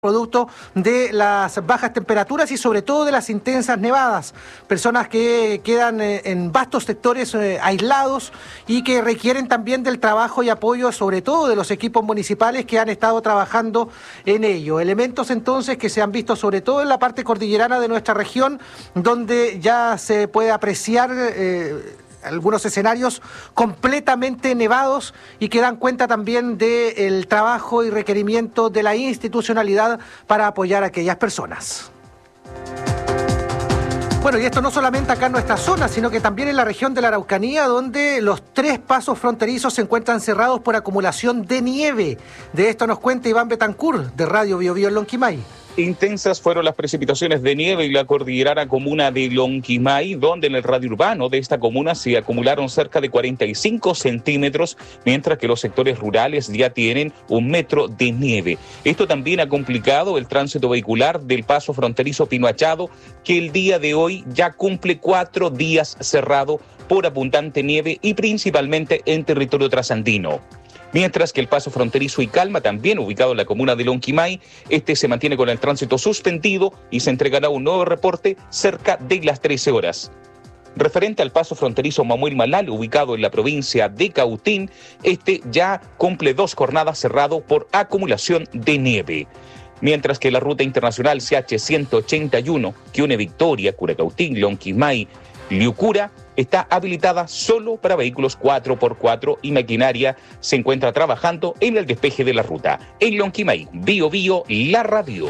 producto de las bajas temperaturas y sobre todo de las intensas nevadas. Personas que quedan en vastos sectores aislados y que requieren también del trabajo y apoyo sobre todo de los equipos municipales que han estado trabajando en ello. Elementos entonces que se han visto sobre todo en la parte cordillerana de nuestra región, donde ya se puede apreciar algunos escenarios completamente nevados y que dan cuenta también del trabajo y requerimiento de la institucionalidad para apoyar a aquellas personas. Bueno, y esto no solamente acá en nuestra zona, sino que también en la región de la Araucanía, donde los 3 pasos fronterizos se encuentran cerrados por acumulación de nieve. De esto nos cuenta Iván Betancourt, de Radio Bio Bio en Lonquimay. Intensas fueron las precipitaciones de nieve en la cordillerana comuna de Lonquimay, donde en el radio urbano de esta comuna se acumularon cerca de 45 centímetros, mientras que los sectores rurales ya tienen 1 metro de nieve. Esto también ha complicado el tránsito vehicular del paso fronterizo Pino Achado, que el día de hoy ya cumple 4 días cerrado por abundante nieve y principalmente en territorio trasandino. Mientras que el paso fronterizo Icalma, también ubicado en la comuna de Lonquimay, se mantiene con el tránsito suspendido y se entregará un nuevo reporte cerca de las 13 horas. Referente al paso fronterizo Mamuel Malal, ubicado en la provincia de Cautín, ya cumple 2 jornadas cerrado por acumulación de nieve. Mientras que la ruta internacional CH-181, que une Victoria, Curacautín, Lonquimay, Liucura, está habilitada solo para vehículos 4x4 y maquinaria se encuentra trabajando en el despeje de la ruta. En Lonquimay, Bio Bio, la radio.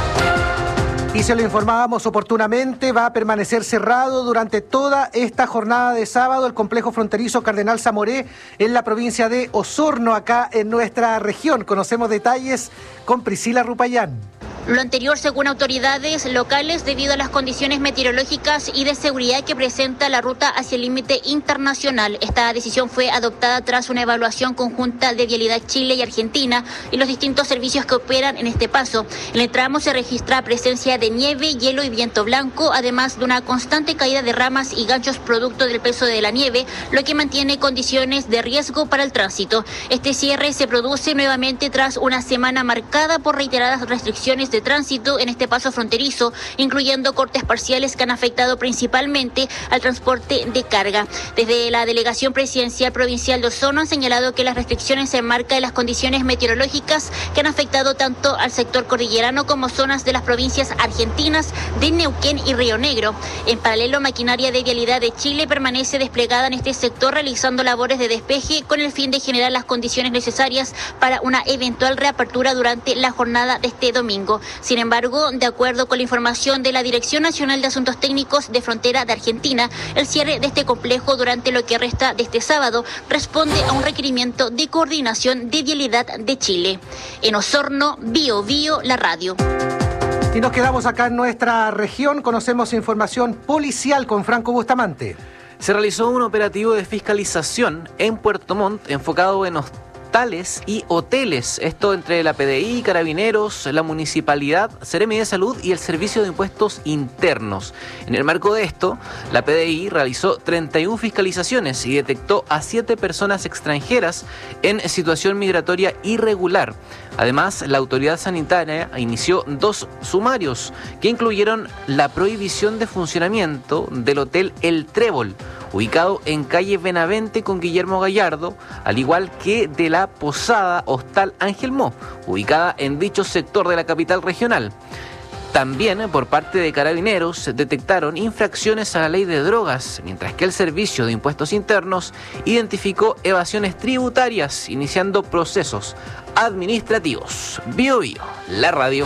Y se lo informábamos oportunamente, va a permanecer cerrado durante toda esta jornada de sábado el complejo fronterizo Cardenal Zamoré en la provincia de Osorno, acá en nuestra región. Conocemos detalles con Priscila Rupayán. Lo anterior según autoridades locales debido a las condiciones meteorológicas y de seguridad que presenta la ruta hacia el límite internacional. Esta decisión fue adoptada tras una evaluación conjunta de Vialidad Chile y Argentina y los distintos servicios que operan en este paso. En el tramo se registra presencia de nieve, hielo y viento blanco, además de una constante caída de ramas y ganchos producto del peso de la nieve, lo que mantiene condiciones de riesgo para el tránsito. Este cierre se produce nuevamente tras una semana marcada por reiteradas restricciones de tránsito en este paso fronterizo, incluyendo cortes parciales que han afectado principalmente al transporte de carga. Desde la Delegación Presidencial Provincial de Osorno han señalado que las restricciones se enmarcan en las condiciones meteorológicas que han afectado tanto al sector cordillerano como zonas de las provincias argentinas de Neuquén y Río Negro. En paralelo, maquinaria de Vialidad de Chile permanece desplegada en este sector realizando labores de despeje con el fin de generar las condiciones necesarias para una eventual reapertura durante la jornada de este domingo. Sin embargo, de acuerdo con la información de la Dirección Nacional de Asuntos Técnicos de Frontera de Argentina, el cierre de este complejo durante lo que resta de este sábado responde a un requerimiento de coordinación de Vialidad de Chile. En Osorno, Bio Bio, la radio. Y nos quedamos acá en nuestra región, conocemos información policial con Franco Bustamante. Se realizó un operativo de fiscalización en Puerto Montt enfocado en hostales y hoteles, esto entre la PDI, Carabineros, la Municipalidad, Seremi de Salud y el Servicio de Impuestos Internos. En el marco de esto, la PDI realizó 31 fiscalizaciones y detectó a 7 personas extranjeras en situación migratoria irregular. Además, la autoridad sanitaria inició 2 sumarios que incluyeron la prohibición de funcionamiento del Hotel El Trébol, ubicado en calle Benavente con Guillermo Gallardo, al igual que de la Posada Hostal Ángel Mo, ubicada en dicho sector de la capital regional. También, por parte de Carabineros, detectaron infracciones a la ley de drogas, mientras que el Servicio de Impuestos Internos identificó evasiones tributarias, iniciando procesos administrativos. Bio Bio, la radio.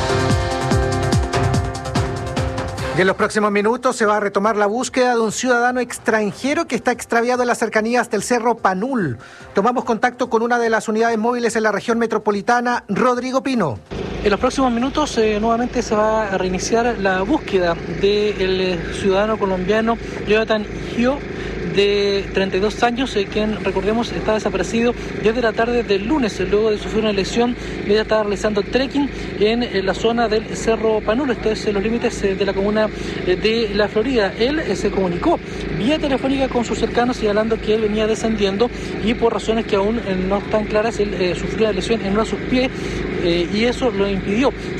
Y en los próximos minutos se va a retomar la búsqueda de un ciudadano extranjero que está extraviado en las cercanías del Cerro Panul. Tomamos contacto con una de las unidades móviles en la región metropolitana, Rodrigo Pino. En los próximos minutos nuevamente se va a reiniciar la búsqueda del ciudadano colombiano Jonathan Gio, de 32 años, quien, recordemos, está desaparecido desde la tarde del lunes, luego de sufrir una lesión. Ella estaba realizando trekking en la zona del Cerro Panul, esto es en los límites de la comuna de La Florida. Él se comunicó vía telefónica con sus cercanos señalando que él venía descendiendo y por razones que aún no están claras, él sufrió una lesión en uno de sus pies y eso lo impidió.